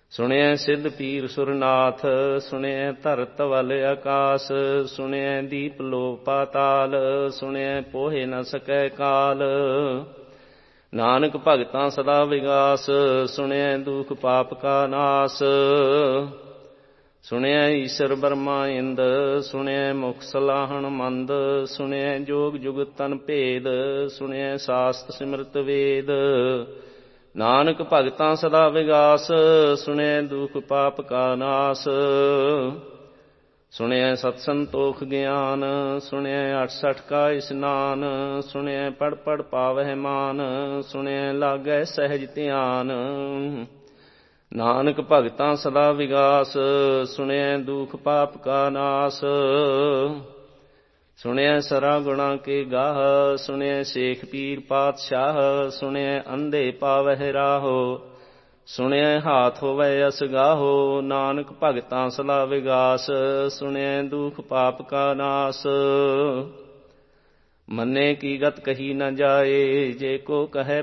ਸੁਣਿਐ ਸਿੱਧ ਪੀਰ ਸੁਰਨਾਥ, ਸੁਣਿਐ ਧਰਤ ਵਲ ਆਕਾਸ, ਸੁਣਿਐ ਦੀਪ ਲੋ ਪਾਤਾਲ, ਸੁਣਿਐ ਪੋਹਿ ਨ ਸਕੈ ਕਾਲ। ਨਾਨਕ ਭਗਤਾਂ ਸਦਾ ਵਿਗਾਸ, ਸੁਣਿਐ ਦੁਖ ਪਾਪ ਕਾ ਨਾਸ। ਸੁਣਿਐ ਈਸ਼ਰ ਬਰਮਾ ਇੰਦ, ਸੁਣਿਐ ਮੁਖ ਸਲਾਹਣ ਮੰਦ, ਸੁਣਿਐ ਜੋਗ ਜੁਗਤ ਤਨ ਭੇਦ, ਸੁਣਿਐ ਸਾਸਤ ਸਿਮਰਤ ਵੇਦ। ਨਾਨਕ ਭਗਤਾਂ ਸਦਾ ਵਿਗਾਸ, ਸੁਣਿਐ ਦੁਖ ਪਾਪ ਕਾ ਨਾਸ। ਸੁਣਿਐ ਸਤ ਸੰਤੋਖ ਗਿਆਨ, ਸੁਣਿਐ 68 ਕਾ ਇਸਨਾਨ, ਸੁਣਿਐ ਪੜ੍ਹ ਪੜ੍ਹ ਪਾਵਹਿ ਮਾਨ, ਸੁਣਿਐ ਲਾਗੈ ਸਹਿਜ ਧਿਆਨ। ਨਾਨਕ ਭਗਤਾਂ ਸਦਾ ਵਿਗਾਸ, ਸੁਣਿਐ ਦੁਖ ਪਾਪ ਕਾ ਨਾਸ। ਸੁਣਿਐ ਸਰਾ ਗੁਣਾ ਕੇ ਗਾਹ, ਸੁਣਿਐ ਸੇਖ ਪੀਰ ਪਾਤਸ਼ਾਹ, ਸੁਣਿਐ ਅੰਧੇ ਪਾਵਹਿ ਰਾਹੋ, ਸੁਣਿਐ ਹਾਥ ਹੋਵੈ ਅਸਗਾਹੋ। ਨਾਨਕ ਭਗਤਾਂ ਸਦਾ ਵਿਗਾਸ, ਸੁਣਿਐ ਦੁਖ ਪਾਪ ਕਾ ਨਾਸ। ਮੰਨੇ ਕੀ ਗਤ ਕਹੀ ਨ ਜਾਏ, ਜੇ ਕੋ ਕਹੈ